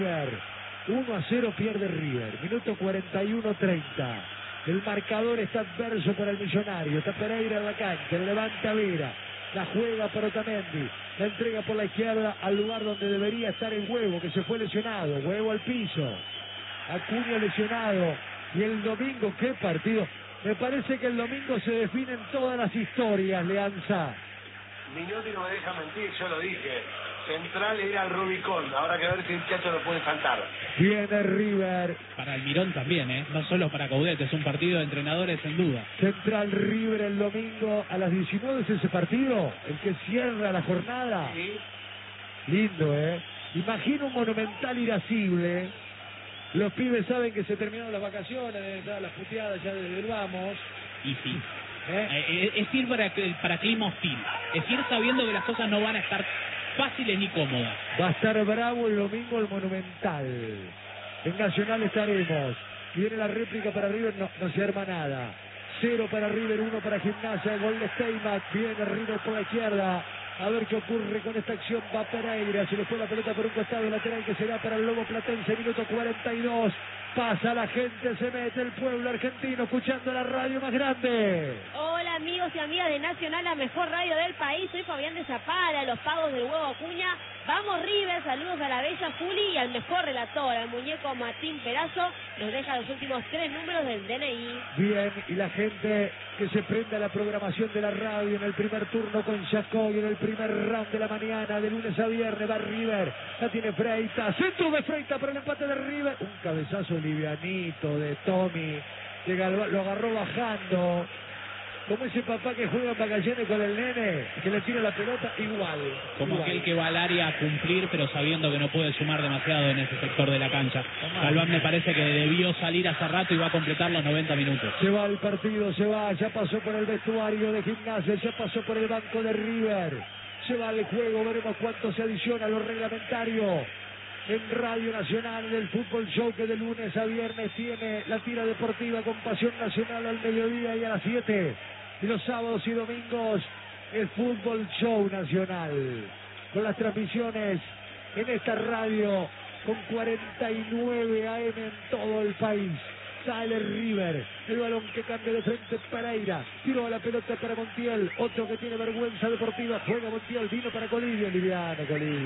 1-0 pierde River, minuto 41-30. El marcador está adverso para el Millonario. Está Pereira en la cancha, le levanta Vera, la juega para Otamendi, la entrega por la izquierda al lugar donde debería estar el Huevo, que se fue lesionado. Huevo al piso, Acuña lesionado. Y el domingo, qué partido. Me parece que el domingo se definen todas las historias, Leanza. Minotti no me deja mentir, yo lo dije. Central era al Rubicón, habrá que ver si el Chacho lo puede saltar. Viene River. Para Almirón también, no solo para Coudet, es un partido de entrenadores sin duda. Central River el domingo a las 19 es ese partido, el que cierra la jornada. Sí. Lindo, Imagino un Monumental irascible. Los pibes saben que se terminaron las vacaciones, deben estar las puteadas ya desde el vamos. Y sí. Es ir para clima hostil. Es ir sabiendo que las cosas no van a estar fáciles ni cómodas. Va a estar bravo el domingo el Monumental. En Nacional estaremos. Viene la réplica para River, no se arma nada. 0 para River, 1 para Gimnasia. Gol de Steinbach. Viene River por la izquierda. A ver qué ocurre con esta acción. Va Pereira, se le fue la pelota por un costado lateral que será para el Lobo Platense. Minuto 42. Pasa la gente, se mete el pueblo argentino escuchando la radio más grande. Hola amigos y amigas de Nacional, la mejor radio del país. Soy Fabián de Zapala, los pagos del Huevo Acuña. Vamos River, saludos a la bella Juli y al mejor relator, al muñeco Martín Perazo. Nos deja los últimos 3 números del DNI. Bien, y la gente que se prende a la programación de la radio en el primer turno con Jacob y en el primer round de la mañana, de lunes a viernes, va River. La tiene Freitas, centro de Freitas para el empate de River. Un cabezazo livianito de Tommy, que lo agarró bajando. Como ese papá que juega en vacaciones con el nene, que le tira la pelota, igual. Como aquel que va al área a cumplir, pero sabiendo que no puede sumar demasiado en ese sector de la cancha. Galván me parece que debió salir hace rato y va a completar los 90 minutos. Se va el partido, se va, ya pasó por el vestuario de Gimnasia, ya pasó por el banco de River. Se va el juego, veremos cuánto se adiciona a lo reglamentario. En Radio Nacional, del Fútbol Show que de lunes a viernes tiene la tira deportiva con Pasión Nacional al mediodía y a las 7. Y los sábados y domingos el Fútbol Show Nacional. Con las transmisiones en esta radio con 49 AM en todo el país. Sale River, el balón que cambia de frente Pereira, tiró a la pelota para Montiel, otro que tiene vergüenza deportiva, juega Montiel, vino para Colidio, liviano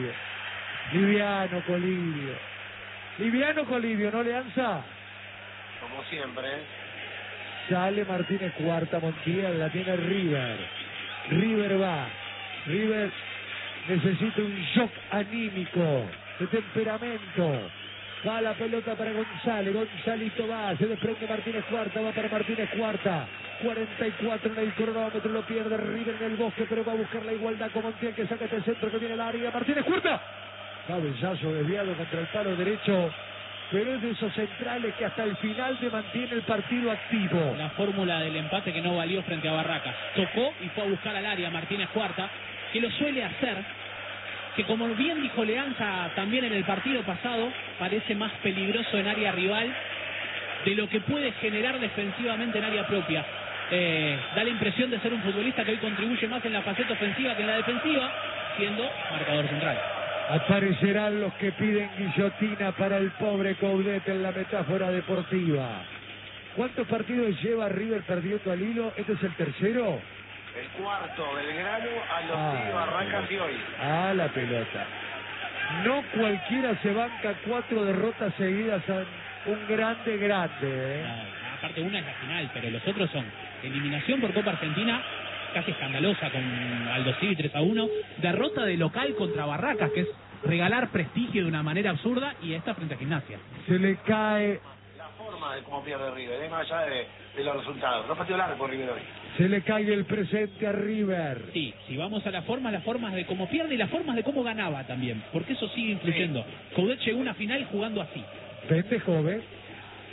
Colidio, ¿no, Leanza? Como siempre. Sale Martínez Cuarta, Montiel, la tiene River va, River necesita un shock anímico, de temperamento. Va la pelota para Gonzalito va, se desprende Martínez Cuarta, va para Martínez Cuarta. 44 en el cronómetro, lo pierde River en el bosque, pero va a buscar la igualdad con Montiel que saca este centro que viene al área. Martínez Cuarta. Cabezazo desviado contra el palo derecho, pero es de esos centrales que hasta el final te mantiene el partido activo. La fórmula del empate que no valió frente a Barracas. Tocó y fue a buscar al área Martínez Cuarta, que lo suele hacer, que como bien dijo Leanza también en el partido pasado, parece más peligroso en área rival de lo que puede generar defensivamente en área propia. Da la impresión de ser un futbolista que hoy contribuye más en la faceta ofensiva que en la defensiva, siendo marcador central. Aparecerán los que piden guillotina para el pobre Coudet en la metáfora deportiva. ¿Cuántos partidos lleva River perdiendo al hilo? ¿Este es el tercero? El cuarto, Belgrano, a los tíos Barracas y hoy. Ah, la pelota. No cualquiera se banca 4 derrotas seguidas a un grande. Aparte una es la final, pero los otros son eliminación por Copa Argentina, casi escandalosa con Aldo Civi 3-1, derrota de local contra Barracas, que es regalar prestigio de una manera absurda, y esta frente a Gimnasia. Se le cae la forma de cómo pierde River, más allá de los resultados. No partió largo por River hoy. Se le cae el presente a River. Sí, si vamos a las formas de cómo pierde y las formas de cómo ganaba también, porque eso sigue influyendo. Sí. Coudet llegó a una final jugando así. Vende joven.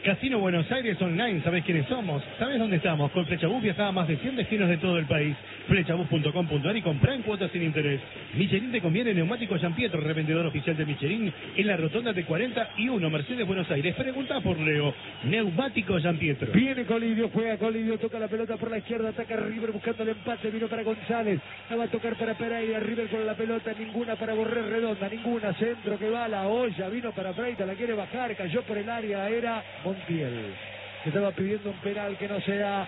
Casino Buenos Aires Online, ¿sabés quiénes somos? ¿Sabés dónde estamos? Con Flechabús viajaba a más de 100 destinos de todo el país. Flechabús.com.ar y comprá en cuotas sin interés. Michelin te conviene neumático Giampietro, revendedor oficial de Michelin, en la rotonda de 41, Mercedes Buenos Aires. Pregunta por Leo. Neumático Giampietro. Viene Colidio, juega Colidio, toca la pelota por la izquierda, ataca River buscando el empate, vino para González, la va a tocar para Pereira, River con la pelota, ninguna para Borré Redonda, ninguna, centro que va a la olla, vino para Freitas, la quiere bajar, cayó por el área, era Montiel. Se estaba pidiendo un penal que no se da.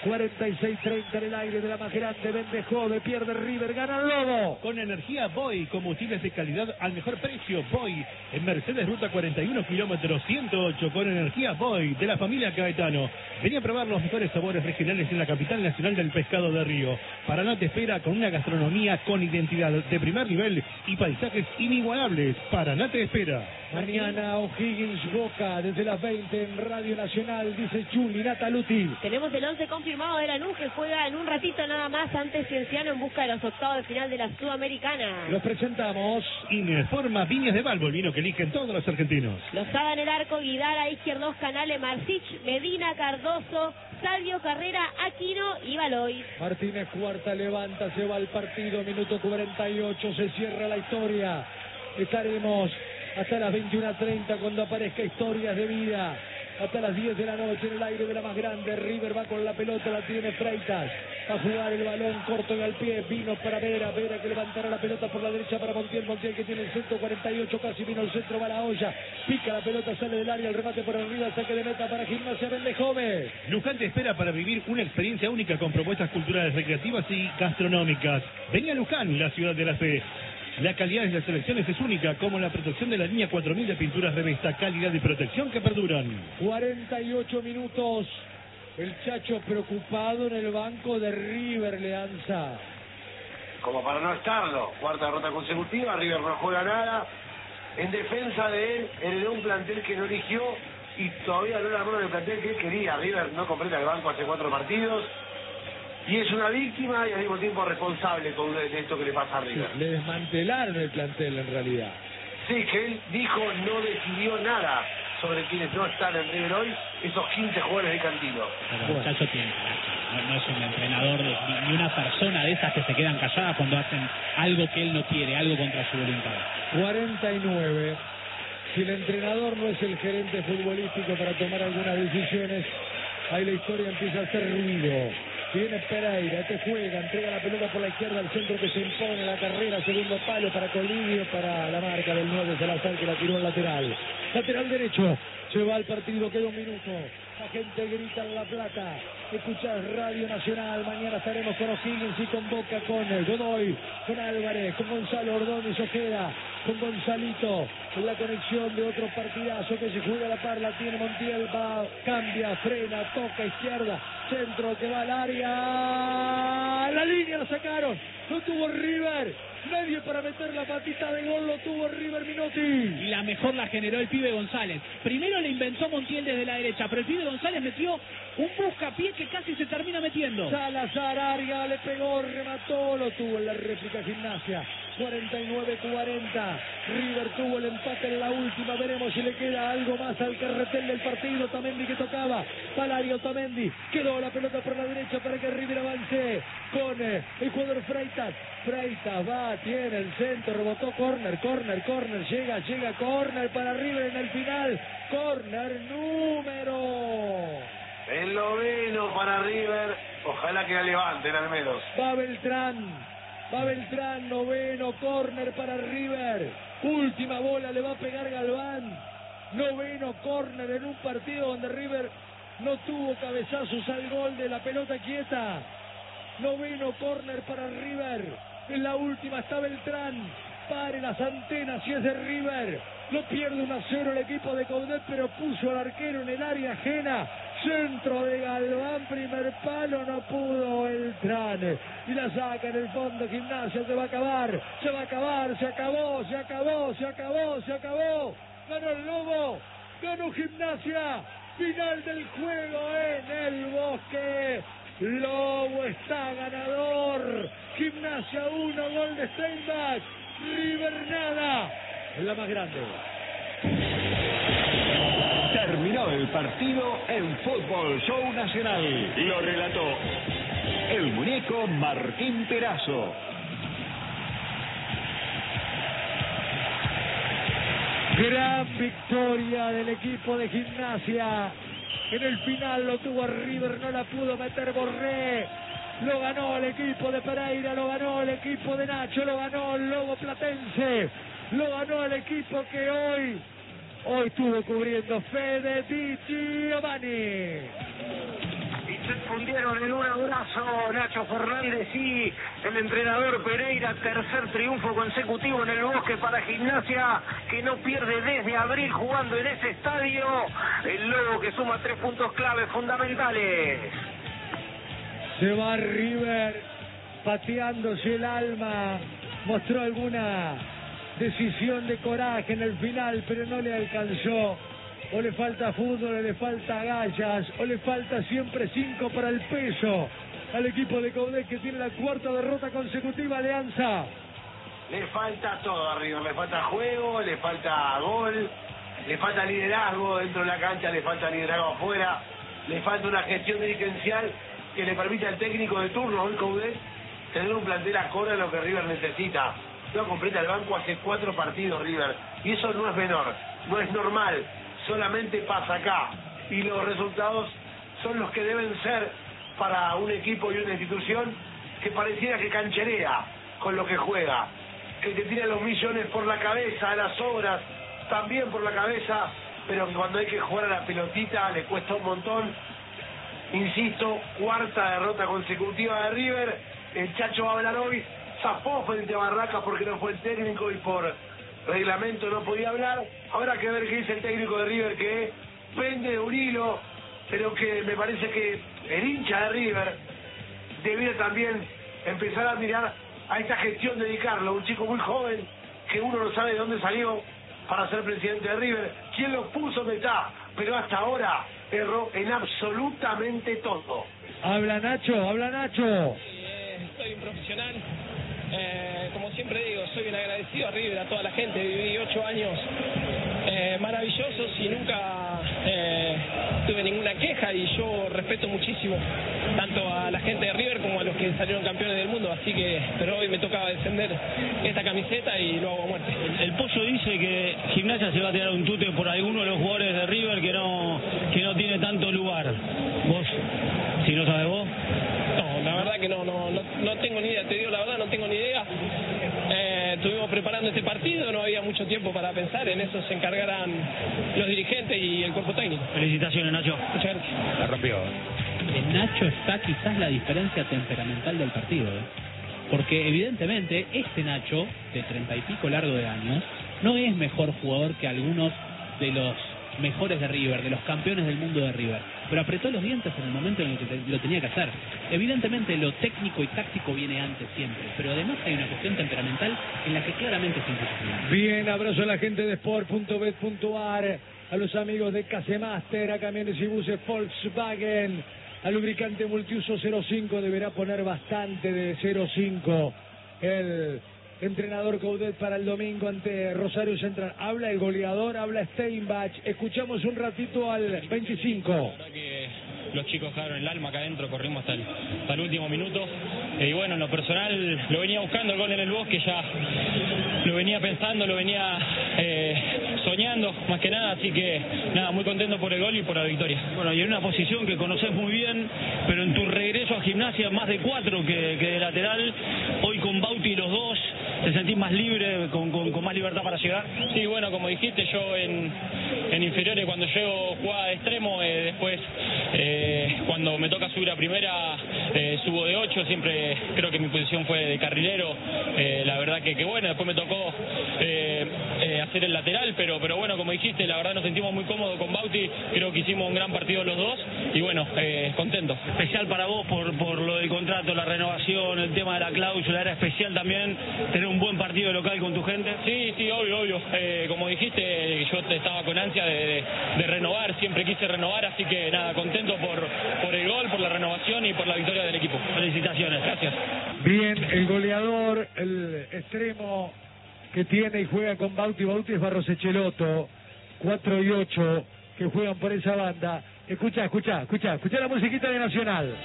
46-30 en el aire de la más grande, vende Jove, pierde River, gana el Lobo. Con energía Boy, combustibles de calidad al mejor precio. Boy, en Mercedes Ruta 41, kilómetro 108, con energía Boy, de la familia Caetano. Vení a probar los mejores sabores regionales en la capital nacional del pescado de Río. Paraná te espera con una gastronomía con identidad de primer nivel y paisajes inigualables. Paraná te espera. Mañana O'Higgins Boca, desde las 20 en Radio Nacional, dice Juli Nataluti. Tenemos el 11 confirmado de Lanús, que juega en un ratito nada más ante Cienciano en busca de los octavos de final de la Sudamericana. Los presentamos. Informa Viñas de Balbo, el vino que eligen todos los argentinos. Lozada en el arco, Guidara, Izquierdos, Canales, Marcich, Medina, Cardoso, Salvio, Carrera, Aquino y Baloy. Martínez Cuarta levanta, se va al partido, minuto 48, se cierra la historia. Estaremos hasta las 21:30 cuando aparezca Historias de Vida. Hasta las 10 de la noche en el aire de la más grande. River va con la pelota, la tiene Freitas. Va a jugar el balón corto y al pie. Vino para Vera que levantará la pelota por la derecha para Montiel. Montiel que tiene el centro, 48 casi, vino el centro, va la olla. Pica la pelota, sale del área, el remate por arriba, saque de meta para Gimnasia Vende Jove. Luján te espera para vivir una experiencia única con propuestas culturales, recreativas y gastronómicas. Vení a Luján, la ciudad de la fe. La calidad de las selecciones es única, como la protección de la línea 4000 de pinturas Revesta, calidad y protección que perduran. 48 minutos. El Chacho preocupado en el banco de River, Leanza. Como para no estarlo. Cuarta derrota consecutiva, River no juega nada. En defensa de él, heredó un plantel que no eligió y todavía no le armó el plantel que él quería. River no completa el banco hace 4 partidos. Y es una víctima y al mismo tiempo responsable de esto que le pasa a River. Le desmantelaron el plantel en realidad. Sí, que él dijo no decidió nada sobre quienes no están en River hoy, esos 15 jugadores de Cantilo. Pero el Chacho tiene carácter, no es un entrenador ni una persona de esas que se quedan calladas cuando hacen algo que él no quiere, algo contra su voluntad. 49. Si el entrenador no es el gerente futbolístico para tomar algunas decisiones, ahí la historia empieza a hacer ruido. Viene Pereira, juega, entrega la pelota por la izquierda al centro que se impone la carrera, segundo palo para Colidio, para la marca del 9 Salazar que la tiró al lateral. Lateral derecho, se va al partido, queda un minuto. La gente grita en La Plata. Escuchás Radio Nacional. Mañana estaremos con O'Higgins y con Boca, con Godoy, con Álvarez, con Gonzalo Ordóñez Ojeda, con Gonzalito. En la conexión de otro partidazo que se juega a la par. La tiene Montiel, va, cambia, frena, toca izquierda, centro que va al área. La línea la sacaron. No tuvo River. Nadie para meter la patita de gol, lo tuvo River Minotti. Y la mejor la generó el pibe González. Primero le inventó Montiel desde la derecha, pero el pibe González metió un buscapié que casi se termina metiendo. Salazar, Arga, le pegó, remató, lo tuvo en la réplica Gimnasia. 49-40. River tuvo el empate en la última. Veremos si le queda algo más al carretel del partido. Otamendi que tocaba. Palario Otamendi. Quedó la pelota por la derecha para que River avance con el jugador Freitas. Freitas va, tiene el centro, rebotó, corner, llega, corner para River en el final. Corner número. El noveno para River. Ojalá que la levanten al menos. Va Beltrán, noveno, córner para River. Última bola, le va a pegar Galván. Noveno córner en un partido donde River no tuvo cabezazos al gol de la pelota quieta. Noveno córner para River. En la última está Beltrán. Pare las antenas si es de River. No pierde 1-0 el equipo de Coudet, pero puso al arquero en el área ajena. Centro de Galván, primer palo, no pudo Beltrán. Y la saca en el fondo Gimnasia, se va a acabar, se acabó. Ganó el Lobo, ganó Gimnasia. Final del juego en el Bosque. Lobo está ganador. Gimnasia 1, gol de Steinbach. River nada. En la más grande. Terminó el partido en Fútbol Show Nacional. Lo relató el muñeco Martín Perazo. Gran victoria del equipo de Gimnasia. En el final lo tuvo River, no la pudo meter Borré. Lo ganó el equipo de Pereira, lo ganó el equipo de Nacho, lo ganó el Lobo Platense, lo ganó el equipo que hoy estuvo cubriendo Fede Di Giovanni. Y se fundieron en un abrazo Nacho Fernández y el entrenador Pereira. Tercer triunfo consecutivo en el Bosque para Gimnasia, que no pierde desde abril jugando en ese estadio. El Lobo que suma 3 puntos clave fundamentales. Se va River pateándose el alma, mostró alguna decisión de coraje en el final, pero no le alcanzó. O le falta fútbol, o le falta agallas, o le falta siempre 5 para el peso al equipo de Coudet, que tiene la 4ª derrota consecutiva. Alianza. Le falta todo a River, le falta juego, le falta gol, le falta liderazgo dentro de la cancha, le falta liderazgo afuera, le falta una gestión dirigencial que le permita al técnico de turno, hoy Coudet, tener un plantel acorde a lo que River necesita. No completa el banco hace 4 partidos River, y eso no es menor, no es normal, solamente pasa acá, y los resultados son los que deben ser para un equipo y una institución que pareciera que cancherea con lo que juega, que te tira los millones por la cabeza, las obras también por la cabeza, pero que cuando hay que jugar a la pelotita le cuesta un montón. Insisto, 4ª derrota consecutiva de River. El Chacho Ablanovic zafó frente a Barracas porque no fue el técnico y por reglamento no podía hablar. Habrá que ver qué dice el técnico de River, que pende de un hilo, pero que me parece que el hincha de River debiera también empezar a mirar a esta gestión, dedicarlo. Un chico muy joven que uno no sabe de dónde salió para ser presidente de River, quién lo puso donde está, pero hasta ahora erró en absolutamente todo. Habla Nacho, habla Nacho. Soy un profesional, como siempre digo, soy un agradecido a River, a toda la gente. Viví 8 años maravillosos y nunca tuve ninguna queja, y yo respeto muchísimo tanto a la gente de River como a los que salieron campeones del mundo, así que, pero hoy me tocaba defender esta camiseta y lo hago a muerte. El Pollo dice que Gimnasia se va a tirar un tute por alguno de los jugadores de River que no tiene tanto lugar. ¿Vos, si no sabes vos? No, la verdad que no tengo ni idea, te digo la verdad, no tengo ni idea. Estuvimos preparando este partido, no había mucho tiempo para pensar, en eso se encargarán los dirigentes y el cuerpo técnico. Felicitaciones, Nacho. Muchas gracias. La rompió. En Nacho está quizás la diferencia temperamental del partido, porque evidentemente este Nacho, de 30 y pico largo de años, no es mejor jugador que algunos de los mejores de River, de los campeones del mundo de River, pero apretó los dientes en el momento en el que lo tenía que hacer. Evidentemente lo técnico y táctico viene antes siempre, pero además hay una cuestión temperamental en la que claramente es insuficiente. Bien, abrazo a la gente de Sport.bet.ar, a los amigos de Casemaster, a Camiones y Buses Volkswagen, al lubricante multiuso 05, deberá poner bastante de 05 el entrenador Coudet para el domingo ante Rosario Central. Habla el goleador, habla Steinbach. Escuchamos un ratito al 25. La verdad que los chicos dejaron el alma acá adentro, corrimos hasta el último minuto. Y bueno, en lo personal lo venía buscando el gol en el Bosque, ya lo venía pensando, lo venía soñando más que nada, así que nada, muy contento por el gol y por la victoria. Bueno, y en una posición que conoces muy bien, pero en tu regreso a Gimnasia más de 4 que de lateral, hoy con Bauti los dos, ¿te sentís más libre, con más libertad para llegar? Sí, bueno, como dijiste, yo en inferiores cuando llego jugaba de extremo, después cuando me toca subir a primera subo de 8, siempre creo que mi posición fue de carrilero, la verdad que bueno, después me tocó hacer el lateral, pero bueno, como dijiste, la verdad nos sentimos muy cómodos con Bauti, creo que hicimos un gran partido los dos y bueno, contento. Especial para vos por lo del contrato, la renovación, el tema de la cláusula, era especial también tener un buen partido local con tu gente. Sí, obvio. Como dijiste, yo estaba con ansia de renovar, siempre quise renovar, así que nada, contento por el gol, por la renovación y por la victoria del equipo. Felicitaciones. Gracias. Bien, el goleador, el extremo que tiene y juega con Bauti es Barros Echeloto, 4 y 8, que que juegan por esa banda. Escucha la musiquita de Nacional.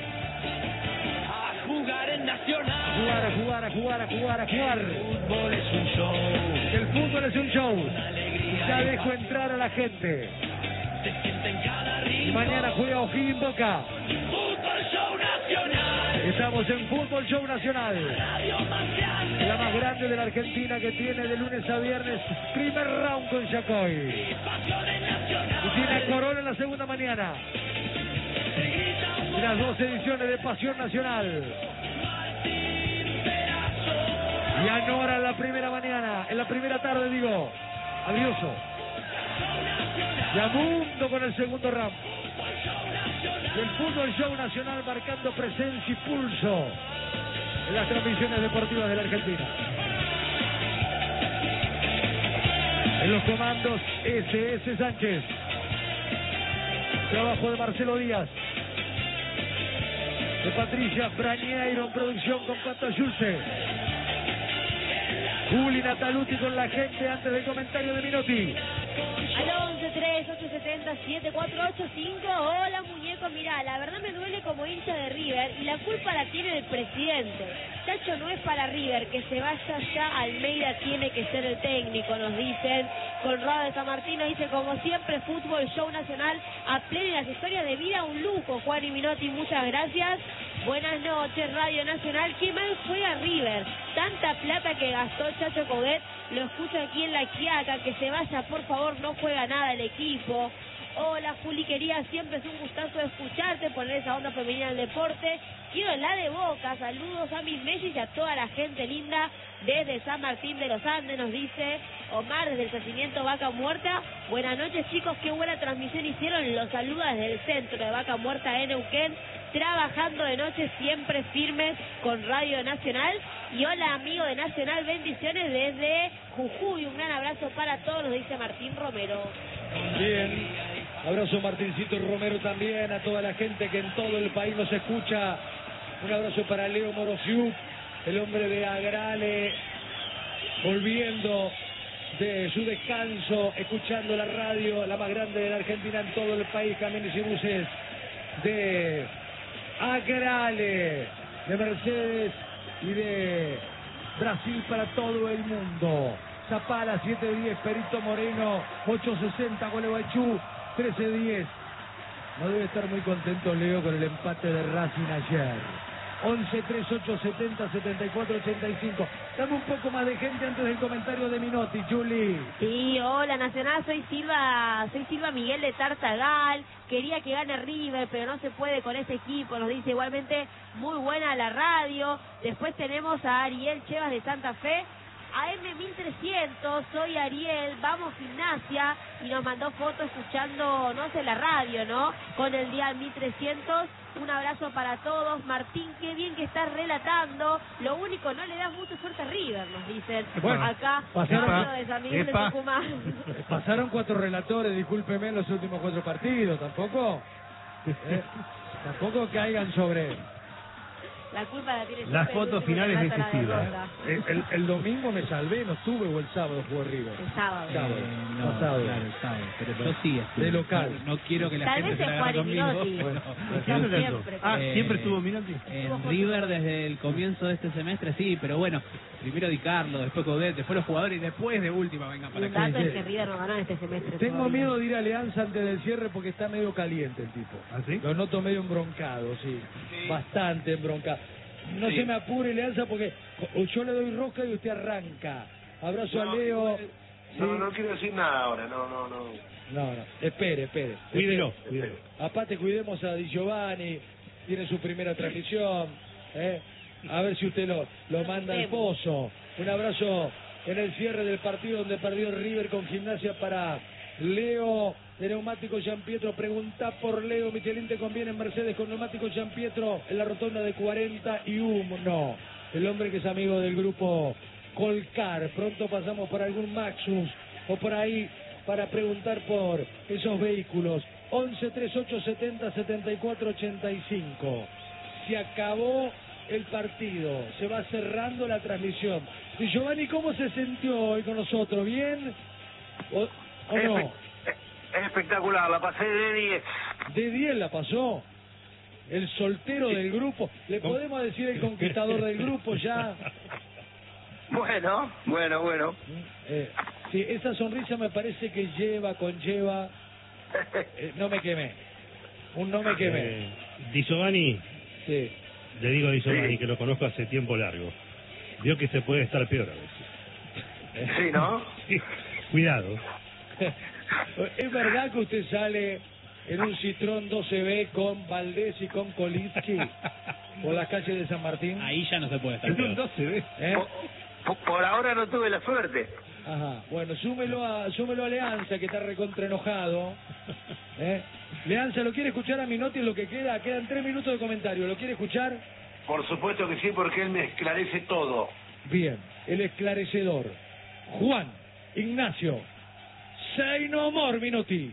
A jugar en Nacional. A jugar. El fútbol es un show. El fútbol es un show. Ya dejo entrar a la gente. Se siente en cada rincón. Y mañana juega O'Higgins Boca. Fútbol Show Nacional. Estamos en Fútbol Show Nacional. Radio más grande. La más grande de la Argentina, que tiene de lunes a viernes primer round con Yacoy. Y tiene a Corona en la segunda mañana. Y las 2 ediciones de Pasión Nacional. Y a Nora en la primera mañana, en la primera tarde digo. Adioso. Y a Mundo con el segundo round. Y el Fútbol Show Nacional marcando presencia y pulso en las transmisiones deportivas de la Argentina. En los comandos, S.S. Sánchez. Trabajo de Marcelo Díaz. De Patricia Brañeiro en producción con Pato Schulze. Juli Nataluti con la gente antes del comentario de Minotti. Al 11-3-870-7485. Hola, muñeco. Mirá, la verdad me duele como hincha de River y la culpa la tiene el presidente. Tacho no es para River, que se vaya ya. Almeida tiene que ser el técnico, nos dicen. Conrado de San Martín nos dice, como siempre, Fútbol Show Nacional a pleno en las historias de vida, un lujo. Juan y Minotti, muchas gracias. Buenas noches, Radio Nacional. Qué mal juega River. Tanta plata que gastó Chacho Coudet. Lo escucho aquí en La Quiaca. Que se vaya, por favor, no juega nada el equipo. Hola, Juli, querida, siempre es un gustazo escucharte, poner esa onda femenina al deporte. Quiero la de Boca. Saludos a mis Messi y a toda la gente linda desde San Martín de los Andes, nos dice Omar desde el yacimiento Vaca Muerta. Buenas noches, chicos, qué buena transmisión hicieron. Los saluda desde el centro de Vaca Muerta en Neuquén, trabajando de noche, siempre firmes con Radio Nacional. Y hola, amigo de Nacional, bendiciones desde Jujuy. Un gran abrazo para todos, nos dice Martín Romero. Bien, abrazo Martincito Romero también, a toda la gente que en todo el país nos escucha. Un abrazo para Leo Morosiuk, el hombre de Agrale, volviendo de su descanso, escuchando la radio, la más grande de la Argentina en todo el país, camiones y buses de Agrale, de Mercedes y de Brasil para todo el mundo. Zapala 710, Perito Moreno 860, Gualeguaychú 1310. No debe estar muy contento Leo con el empate de Racing ayer. 11-3870-7485. Dame un poco más de gente antes del comentario de Minotti, Juli. Sí, hola Nacional, soy Silva Miguel de Tartagal. Quería que gane River, pero no se puede con ese equipo, nos dice. Igualmente muy buena la radio. Después tenemos a Ariel Chevas de Santa Fe. AM 1300, soy Ariel, vamos Gimnasia, y nos mandó fotos escuchando, no sé, la radio, ¿no? Con el día 1300. Un abrazo para todos. Martín, qué bien que estás relatando. Lo único, no le das mucha suerte a River, nos dicen. Bueno, acá, de San Miguel de Tucumán. Pasaron 4 relatores, discúlpeme, en los últimos 4 partidos. Tampoco caigan sobre... La culpa la tiene las fotos finales decisivas. El domingo me salvé, no estuve, o el sábado jugó River. El sábado. No, pasado. Claro, el sábado. Pero yo sí estuve. De local. No quiero que la Tal gente vez se la es agarre Juan y conmigo. Minotti. Bueno, siempre estuvo Minotti. En River desde el comienzo de este semestre, sí, pero bueno, primero Di Carlo, después Coudet, después los jugadores y después de última vengan para Un acá. dato es que River no ganó en este semestre. Tengo todavía. miedo de ir a Alianza antes del cierre porque está medio caliente el tipo. ¿Ah, sí? Lo noto medio embroncado, sí. Bastante embroncado. No se me apure, Alianza, porque yo le doy roca y usted arranca. Abrazo a Leo. No quiero decir nada ahora, no. No, espere. Cuídelo. Aparte, cuidemos a Di Giovanni, tiene su primera transmisión. A ver si usted lo manda al pozo. Un abrazo en el cierre del partido donde perdió River con Gimnasia para Leo de Neumático Gianpietro. Pregunta por Leo. Michelin, ¿te conviene en Mercedes con Neumático Gianpietro en la rotonda de 41? El hombre que es amigo del grupo Colcar. Pronto pasamos por algún Maxus o por ahí para preguntar por esos vehículos. 11-3870-7485. Se acabó el partido, se va cerrando la transmisión. Y Giovanni, ¿cómo se sintió hoy con nosotros? ¿Bien? ¿O no? Es espectacular. espectacular, la pasé de 10. De 10 la pasó. El soltero del grupo. ¿Le podemos decir el conquistador del grupo ya? Bueno. Sí, esa sonrisa me parece que conlleva... no me quemé. No me quemé. Di Giovanni. Sí. Le digo a Di Giovanni, que lo conozco hace tiempo largo. Vio que se puede estar peor a veces. Sí, ¿no? Sí, cuidado. ¿Es verdad que usted sale en un Citroën 12B con Valdés y con Kolitsky por las calles de San Martín? Ahí ya no se puede estar Es un peor. 12B. Por ahora no tuve la suerte. Ajá, bueno, súmelo a Leanza, que está recontra enojado. Leanza, ¿lo quiere escuchar a Minotti en lo que queda? Quedan 3 minutos de comentario, ¿lo quiere escuchar? Por supuesto que sí, porque él me esclarece todo. Bien, el esclarecedor. Juan Ignacio Say no more, Minotti.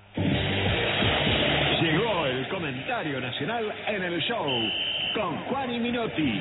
Llegó el comentario nacional en el show con Juan y Minotti.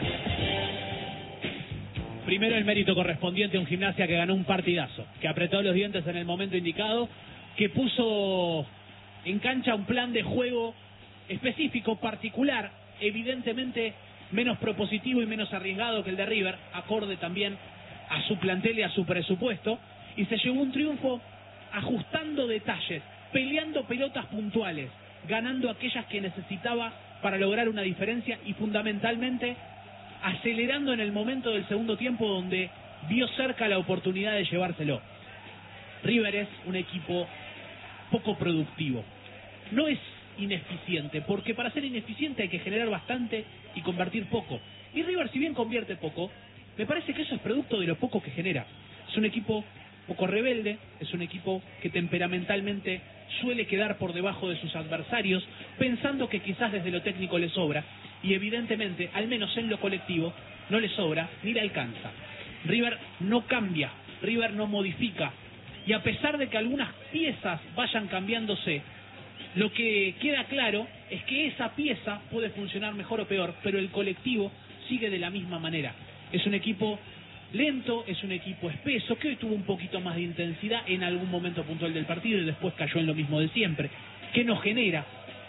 Primero el mérito correspondiente a un Gimnasia que ganó un partidazo, que apretó los dientes en el momento indicado, que puso en cancha un plan de juego específico, particular, evidentemente menos propositivo y menos arriesgado que el de River, acorde también a su plantel y a su presupuesto, y se llevó un triunfo ajustando detalles, peleando pelotas puntuales, ganando aquellas que necesitaba para lograr una diferencia y fundamentalmente acelerando en el momento del segundo tiempo donde vio cerca la oportunidad de llevárselo. River es un equipo poco productivo. No es ineficiente, porque para ser ineficiente hay que generar bastante y convertir poco. Y River, si bien convierte poco, me parece que eso es producto de lo poco que genera. Es un equipo poco rebelde, es un equipo que temperamentalmente suele quedar por debajo de sus adversarios, pensando que quizás desde lo técnico le sobra, y evidentemente, al menos en lo colectivo, no le sobra ni le alcanza. River no cambia, River no modifica, y a pesar de que algunas piezas vayan cambiándose, lo que queda claro es que esa pieza puede funcionar mejor o peor, pero el colectivo sigue de la misma manera. Es un equipo lento, es un equipo espeso, que hoy tuvo un poquito más de intensidad en algún momento puntual del partido y después cayó en lo mismo de siempre, que no genera,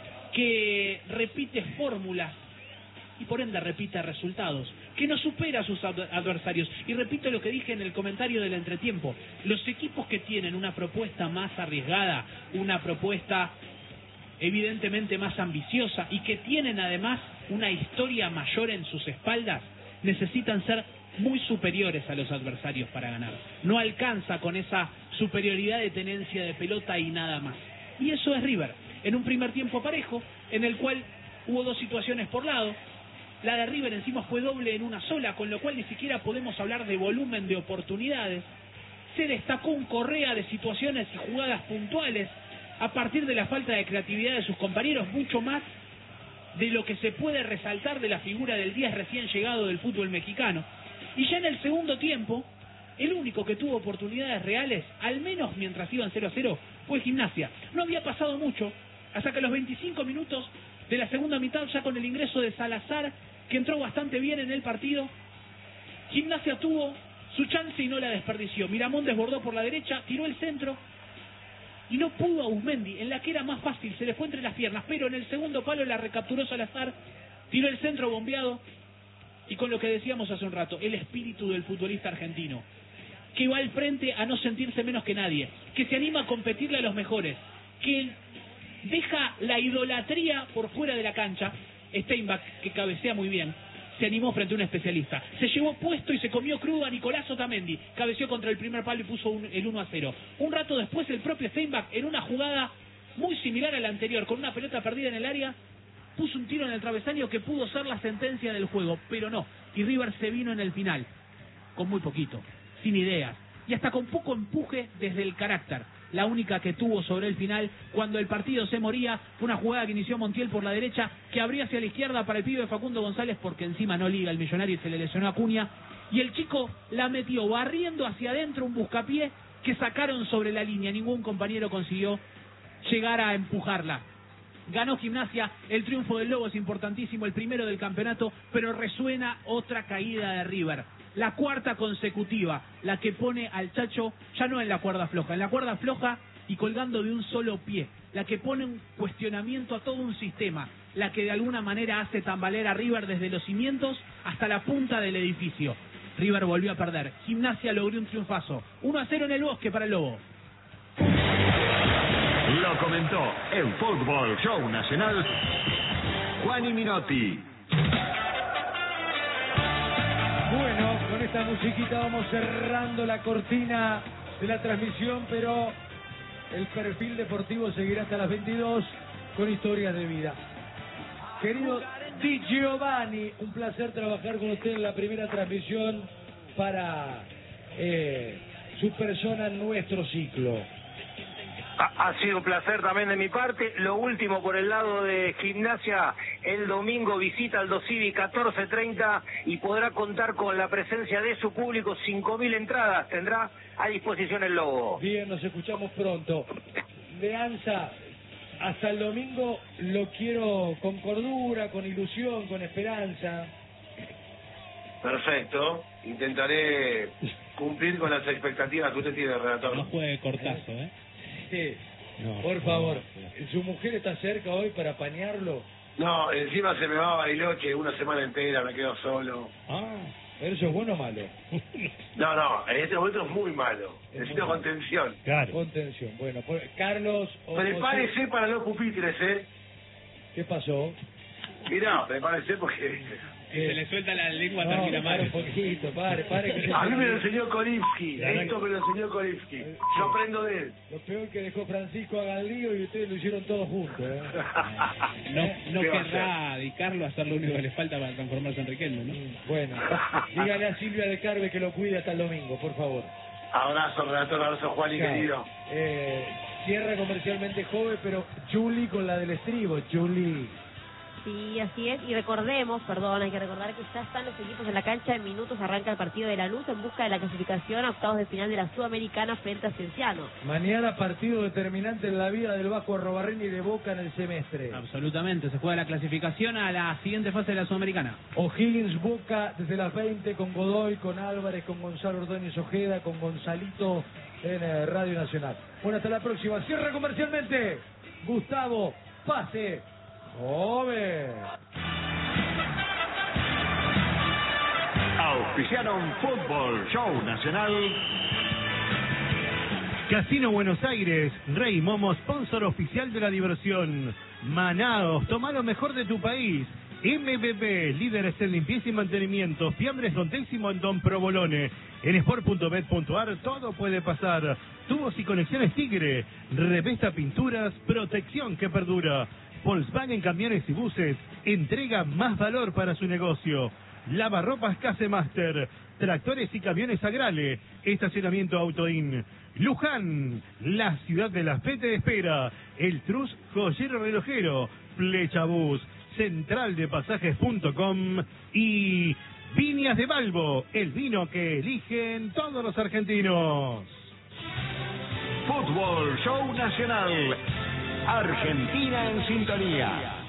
que repite fórmulas y por ende repite resultados, que no supera a sus adversarios. Y repito lo que dije en el comentario del entretiempo, los equipos que tienen una propuesta más arriesgada, una propuesta evidentemente más ambiciosa y que tienen además una historia mayor en sus espaldas, necesitan ser muy superiores a los adversarios para ganar. No alcanza con esa superioridad de tenencia de pelota y nada más. Y eso es River, en un primer tiempo parejo, en el cual hubo 2 situaciones por lado. La de River encima fue doble en una sola, con lo cual ni siquiera podemos hablar de volumen de oportunidades. Se destacó un Correa de situaciones y jugadas puntuales a partir de la falta de creatividad de sus compañeros, mucho más de lo que se puede resaltar de la figura del 10 recién llegado del fútbol mexicano. Y ya en el segundo tiempo, el único que tuvo oportunidades reales, al menos mientras iban 0-0, fue Gimnasia. No había pasado mucho, hasta que a los 25 minutos de la segunda mitad, ya con el ingreso de Salazar, que entró bastante bien en el partido, Gimnasia tuvo su chance y no la desperdició. Miramón desbordó por la derecha, tiró el centro y no pudo a Uzmendi, en la que era más fácil, se le fue entre las piernas, pero en el segundo palo la recapturó Salazar, tiró el centro bombeado. Y con lo que decíamos hace un rato, el espíritu del futbolista argentino, que va al frente a no sentirse menos que nadie, que se anima a competirle a los mejores, que deja la idolatría por fuera de la cancha. Steinbach, que cabecea muy bien, se animó frente a un especialista, se llevó puesto y se comió crudo a Nicolás Otamendi, cabeció contra el primer palo y puso el 1-0. Un rato después el propio Steinbach, en una jugada muy similar a la anterior, con una pelota perdida en el área, puso un tiro en el travesaño que pudo ser la sentencia del juego, pero no, y River se vino en el final, con muy poquito, sin ideas, y hasta con poco empuje desde el carácter. La única que tuvo sobre el final, cuando el partido se moría, fue una jugada que inició Montiel por la derecha, que abría hacia la izquierda para el pibe Facundo González, porque encima no liga el Millonario y se le lesionó a Acuña, y el chico la metió barriendo hacia adentro, un buscapié que sacaron sobre la línea, ningún compañero consiguió llegar a empujarla. Ganó Gimnasia, el triunfo del Lobo es importantísimo, el primero del campeonato, pero resuena otra caída de River. La 4ª consecutiva, la que pone al Chacho ya no en la cuerda floja. En la cuerda floja y colgando de un solo pie, la que pone un cuestionamiento a todo un sistema, la que de alguna manera hace tambalear a River desde los cimientos hasta la punta del edificio. River volvió a perder. Gimnasia logró un triunfazo. 1-0 en el Bosque para el Lobo. Lo comentó en Fútbol Show Nacional Juani Minotti. Bueno, con esta musiquita vamos cerrando la cortina de la transmisión, pero el perfil deportivo seguirá hasta las 22 con historias de vida. Querido Di Giovanni, un placer trabajar con usted en la primera transmisión para su persona en nuestro ciclo. Ha sido un placer también de mi parte. Lo último por el lado de Gimnasia, el domingo visita al Dosivi 14:30 y podrá contar con la presencia de su público. 5.000 entradas tendrá a disposición el Lobo. Bien, nos escuchamos pronto. Leanza, hasta el domingo lo quiero con cordura, con ilusión, con esperanza. Perfecto. Intentaré cumplir con las expectativas que usted tiene, relator. No juegue cortazo, ¿eh? Sí, por favor. ¿Su mujer está cerca hoy para apañarlo? No, encima se me va a Bariloche una semana entera, me quedo solo. ¿Pero eso es bueno o malo? No, en este momento es muy malo. Necesito contención. Claro. Contención. Bueno, pues, Carlos... Prepárese José, para los pupitres, ¿eh? ¿qué pasó? Mirá, prepárese porque... Se le suelta la lengua, No, termina pare mal. un poquito, pare. Que A mí me lo enseñó Kolivsky, esto me lo enseñó Kolivsky. Yo aprendo de él. Lo peor que dejó Francisco haga el lío y ustedes lo hicieron todos juntos, ¿eh? No ¿Qué va a querrá dedicarlo a hacer lo único que le falta para transformarse en Riquelme, ¿no? Bueno, dígale a Silvia de Carve que lo cuide hasta el domingo, por favor. Abrazo, relator, abrazo, Juan y Chao. querido. Cierra comercialmente joven, pero Julie con la del estribo, Julie. Sí, así es. Y recordemos, hay que recordar que ya están los equipos en la cancha. En minutos arranca el partido de Lanús en busca de la clasificación a octavos de final de la Sudamericana frente a Cienciano. Mañana partido determinante en la vida del Vasco Arrobarrena y de Boca en el semestre. Absolutamente, se juega la clasificación a la siguiente fase de la Sudamericana. O'Higgins Boca desde las 20 con Godoy, con Álvarez, con Gonzalo Ordóñez Ojeda, con Gonzalito en Radio Nacional. Bueno, hasta la próxima. Cierra comercialmente. Gustavo, pase. ¡Joven! Auspiciaron Fútbol Show Nacional. Casino Buenos Aires, Rey Momo, sponsor oficial de la diversión. Manaos, toma lo mejor de tu país. MBB, líderes en limpieza y mantenimiento. Fiambres Don Télsimo en Don Provolone. En sport.bet.ar todo puede pasar. Tubos y conexiones Tigre. Revesta Pinturas, protección que perdura. Volkswagen Camiones y Buses entrega más valor para su negocio. Lavarropas Case Master, tractores y camiones Agrale, estacionamiento Autoin. Luján, la ciudad de la fe te espera. El Trus Joyero Relojero, Flecha Bus, central de pasajes.com y Viñas de Balbo, el vino que eligen todos los argentinos. Fútbol Show Nacional. Argentina en sintonía.